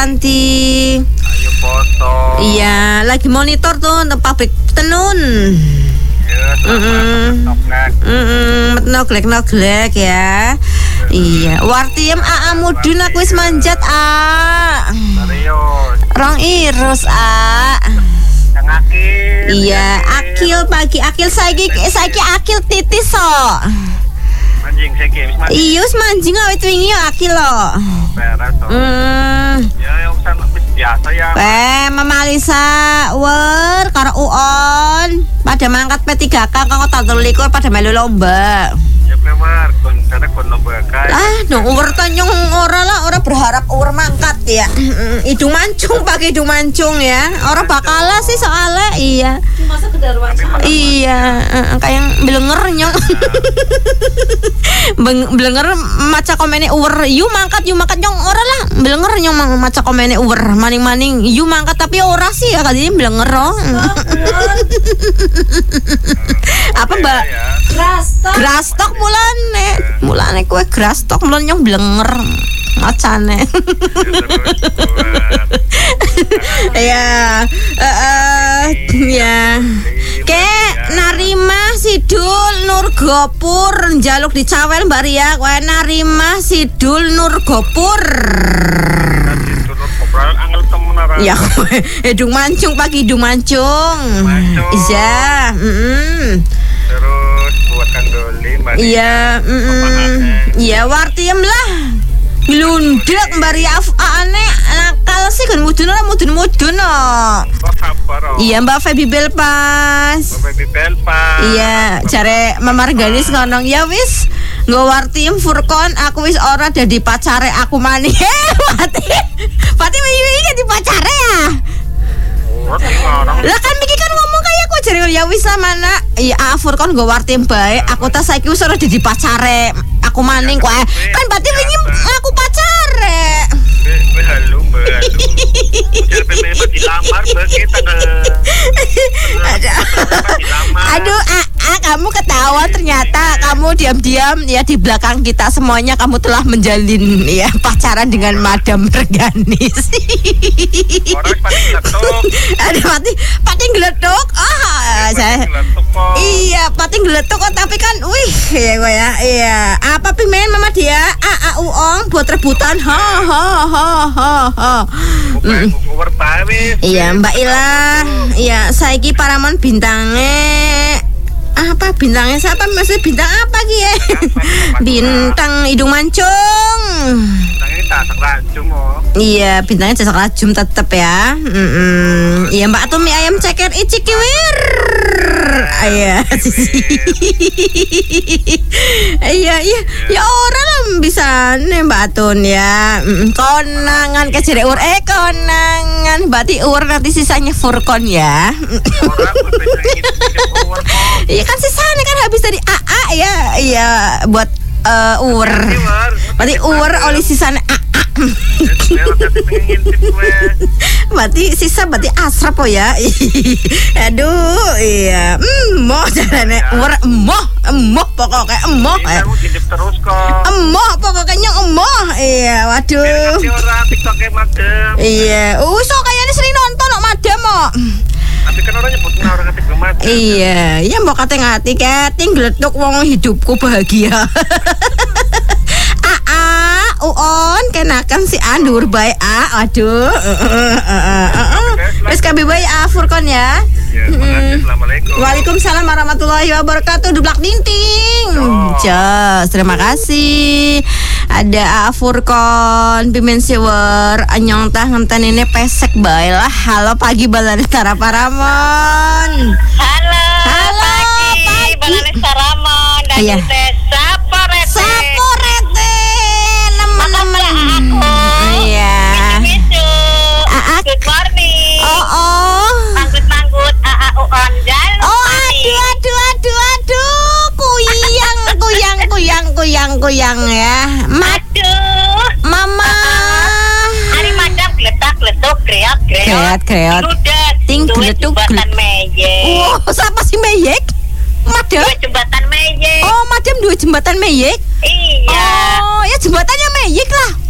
Santi. Ayo foto. Iya, lagi monitor tuh untuk pabrik tenun. Noglek ya. Iya, Wartiem AA mudun aku wis manjat Serius. Rong irus Yang akil. Iya, akil pagi akil saiki akil titis kok. Anjing saiki wis mati. Iya, wis manjing awet wingi yo akil lo. Beres to. Ya yang wis biasa ya. Mama Lisa, wer karo Uon pada mangkat P3K kang 23 pada melu lomba. Ya memang kon lomba kae. Dong uwer tanyong ora berharap uwer mangkat ya. Hidung mancung pakai hidung mancung ya. Ora bakala sih soalnya iya. Masa kedaruan. Iya, kayak belenger nyong. Belenger maca komene uwer, yu mangkat nyong ora lah. Belenger nyong maca komene uwer, maning-maning yu mangkat tapi ora sih ya kali ini belenger. Apa Mbak? Grastok mulane kue grastok mulan nyong blenger macane. Ya ke Narima Sidul Nurgopur njaluk dicawel Mbak Ria kowe Narima Sidul Nurgopur. Angel temen ora. Ya kowe hidung mancung pagi hidung mancung. Iya, Terus buat Kang Doli Mbak. Iya, iya Wartiem lah. Glundek Mbak Ria aneh nakal sih kan mudun no. Iya Mbak Feby Belpas. Iya jare Mama Reganis ngonong ya wis nggo Wartiem Furkon aku wis ora dadi pacare aku maning. Pati wingi dadi pacare ya. Lah kan iki kan ngomong kayak aku jare ya wis lah mana. Iya Furkon nggo Wartiem bae aku ta saiki wis ora dadi pacare aku maning kowe. Kan berarti wingi aku pacare. Halo Mbak. Jadi PPM dilamar begitu tanggal. Aduh, kamu ketawa ternyata kamu diam-diam ya di belakang kita semuanya kamu telah menjalin ya pacaran dengan Madam Reganis. Orang paling geletuk. Ada pating geletuk. Saya. Iya, pating geletuk tapi kan wih ya gue ya. Iya. Apa pimen mama dia? Uong buat rebutan. Iya Mbak Ila. Iya saiki Paramon bintangnya apa bintangnya siapa maksudnya bintang apa ki ya? Bintang hidung mancung. Bintangnya casak racun oh. Iya bintangnya casak racun tetep ya. Iya Mbak Tumi ayam ceker icikiwir. Iya iya ya orang bisa nih Mbak Atun ya. Konangan kecere ur konangan berarti ur nanti sisanya Furkon ya. Iya kan sisanya kan habis dari AA ya. Iya buat ur. Berarti ur oleh sisanya AA. Berarti sisa berarti asrap oh ya. Aduh iya. Emoh jalannya ur emoh pokoknya emoh. Terus kok. Emoh pokoknya emoh. Iya waduh. Iya. So kayaknya sering nonton kok Madam kok. Tapi kan orang nyebutnya orang ngerti gemat. Iya, ya mau kate ngati keting gletuk wong hidupku bahagia. Uon kenakan si Andur bae aduh. Wis kabeh bae Furkon ya. Assalamualaikum. Waalaikumsalam warahmatullahi wabarakatuh. Dublak dinting. Jos, terima kasih. Ada Furkon Pimen Siwer anyong tah ngenten ini pesek bae lah. Halo pagi Balane Tara Paramon. Halo pagi. Balane Saramon dan Saporete. Teman-teman aku. Iya. Good morning. Manggut Uon jalan. Kuyang ya. Mama. Hari Madam geletak-geletuk kreat. Ting geletuk. Jembatan Meyek. Siapa sih Meyek? Madam. Jembatan Meyek. Madam 2 jembatan Meyek. Iya. Ya jembatannya Meyek lah.